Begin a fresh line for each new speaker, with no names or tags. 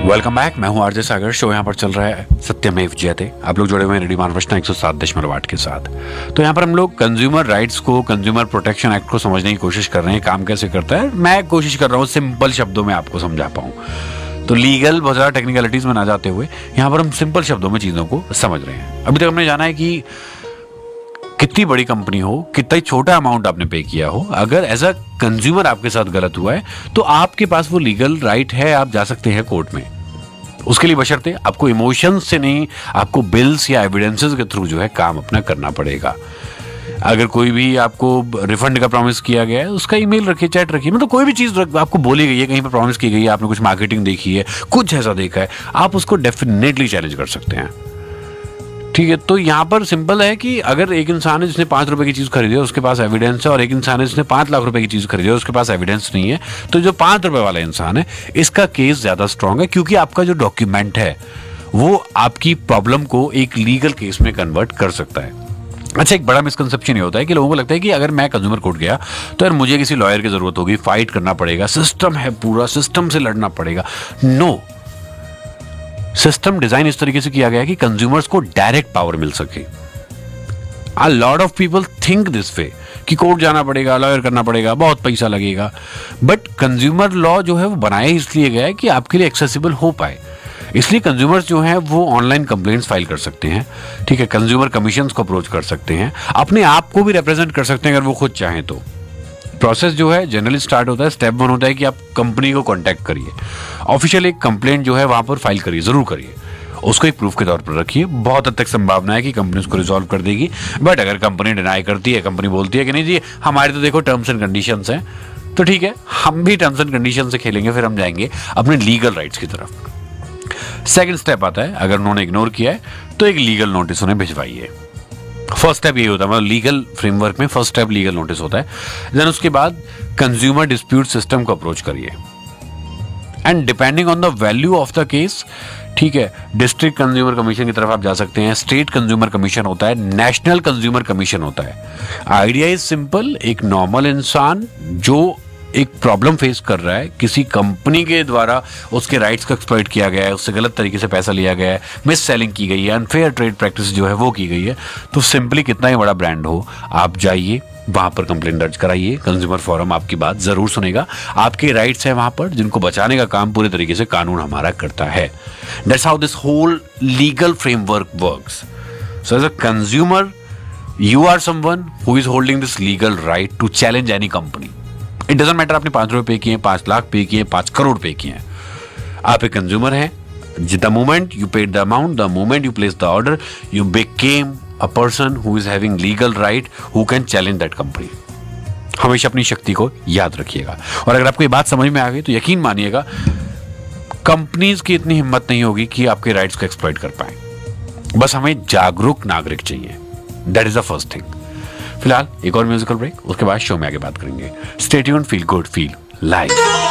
Welcome back. मैं हूं RJ सागर। Show यहाँ पर चल रहा है सत्यमेव जयते। आप लोग जुड़े हुए हैं रेडियो मानवष्णा 107.8 के साथ। तो यहाँ पर हम लोग कंज्यूमर राइट्स को, कंज्यूमर प्रोटेक्शन एक्ट को समझने की कोशिश कर रहे हैं। काम कैसे करता है मैं कोशिश कर रहा हूँ सिंपल शब्दों में आपको समझा पाऊँ। तो लीगल बहुत ज़्यादा टेक्निकलिटीज में ना जाते हुए यहाँ पर हम सिंपल शब्दों में चीज़ों को समझ रहे हैं। अभी तक हमने जाना है कि कितनी बड़ी कंपनी हो, कितना ही छोटा अमाउंट आपने पे किया हो, अगर एज अ कंज्यूमर आपके साथ गलत हुआ है तो आपके पास वो लीगल राइट है, आप जा सकते हैं कोर्ट में। उसके लिए बशर्ते आपको इमोशंस से नहीं, आपको बिल्स या एविडेंसेस के थ्रू जो है काम अपना करना पड़ेगा। अगर कोई भी आपको रिफंड का प्रॉमिस किया गया है उसका ईमेल रखिए, चैट रखिए, मतलब कोई भी चीज़ आपको बोली गई है, कहीं पर प्रॉमिस की गई है, आपने कुछ मार्केटिंग देखी है, कुछ ऐसा देखा है, आप उसको डेफिनेटली चैलेंज कर सकते हैं। ठीक है, तो यहाँ पर सिंपल है कि अगर एक इंसान है जिसने 5 रुपए की चीज़ खरीदी है उसके पास एविडेंस है, और एक इंसान है जिसने 5 लाख रुपए की चीज़ खरीदी है उसके पास एविडेंस नहीं है, तो जो 5 रुपए वाला इंसान है इसका केस ज़्यादा स्ट्रांग है, क्योंकि आपका जो डॉक्यूमेंट है वो आपकी प्रॉब्लम को एक लीगल केस में कन्वर्ट कर सकता है। अच्छा, एक बड़ा मिसकंसेप्शन ये होता है कि लोगों को लगता है कि अगर मैं कंज्यूमर कोर्ट गया तो यार मुझे किसी लॉयर की जरूरत होगी, फाइट करना पड़ेगा, सिस्टम है, पूरा सिस्टम से लड़ना पड़ेगा। नो, सिस्टम डिजाइन इस तरीके से किया गया है कि कंज्यूमर्स को डायरेक्ट पावर मिल सके। A lot of people think this way कि कोर्ट जाना पड़ेगा, लॉयर करना पड़ेगा, बहुत पैसा लगेगा। बट कंज्यूमर लॉ जो है वो बनाया इसलिए गया है कि आपके लिए एक्सेसिबल हो पाए। इसलिए कंज्यूमर्स जो हैं वो ऑनलाइन कंप्लेंट्स फाइल कर सकते हैं, ठीक है, कंज्यूमर कमीशंस को अप्रोच कर सकते हैं, अपने आप को भी रिप्रेजेंट कर सकते हैं अगर वो खुद चाहें तो। प्रोसेस जो है जनरली स्टार्ट होता है, स्टेप 1 होता है कि आप कंपनी को कांटेक्ट करिए, ऑफिशियल एक कंप्लेंट जो है वहां पर फाइल करिए, जरूर करिए, उसको एक प्रूफ के तौर पर रखिए। बहुत हद तक संभावना है कि कंपनी उसको रिजॉल्व कर देगी। बट अगर कंपनी डिनाई करती है, कंपनी बोलती है कि नहीं जी हमारे तो देखो टर्म्स एंड कंडीशंस हैं, तो ठीक है, हम भी टर्म्स एंड कंडीशन से खेलेंगे, फिर हम जाएंगे अपने लीगल राइट्स की तरफ। सेकंड स्टेप आता है, अगर उन्होंने इग्नोर किया है तो एक लीगल नोटिस उन्हें भिजवाइए। फर्स्ट स्टेप यही होता है, मतलब लीगल फ्रेमवर्क में फर्स्ट स्टेप लीगल नोटिस होता है। देन उसके बाद कंज्यूमर डिस्प्यूट सिस्टम को अप्रोच करिए, and depending on the value of the case, ठीक है, डिस्ट्रिक्ट कंज्यूमर कमीशन की तरफ आप जा सकते हैं, स्टेट कंज्यूमर कमीशन होता है, नेशनल कंज्यूमर कमीशन होता है। आइडिया इज सिंपल, एक नॉर्मल इंसान जो एक प्रॉब्लम फेस कर रहा है, किसी कंपनी के द्वारा उसके राइट्स को एक्सप्लॉइट किया गया है, उससे गलत तरीके से पैसा लिया गया है, मिस सेलिंग की गई है, अनफेयर ट्रेड प्रैक्टिस जो है वो की गई है, तो सिंपली कितना ही बड़ा ब्रांड हो, आप जाइए वहां पर कंप्लेंट दर्ज कराइए। कंज्यूमर फोरम आपकी बात जरूर सुनेगा, आपके राइट्स हैं वहां पर जिनको बचाने का काम पूरे तरीके से कानून हमारा करता है। That's how this whole legal framework works. So as a consumer you are someone who is holding this legal right to challenge any company. It doesn't matter आपने 5 रुपए पे किए, 5 लाख पे किए, 5 करोड़ पे किए, आप एक कंज्यूमर हैं। The moment you paid the amount, the moment you place the order, you became a person who is having legal right who can challenge that company. हमेशा अपनी शक्ति को याद रखिएगा, और अगर आपको ये बात समझ में आ गई तो यकीन मानिएगा कंपनीज की इतनी हिम्मत नहीं होगी कि आपके राइट्स को एक्सप्लॉइट कर पाए। बस हमें जागरूक नागरिक चाहिए, that is the first thing. फिलहाल एक और म्यूजिकल ब्रेक, उसके बाद शो में आगे बात करेंगे। Stay tuned, feel good, feel live.